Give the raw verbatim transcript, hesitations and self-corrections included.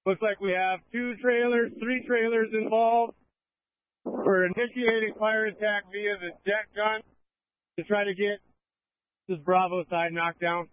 Looks like we have two trailers, three trailers involved. We're initiating fire attack via the jet gun to try to get this Bravo side knocked down.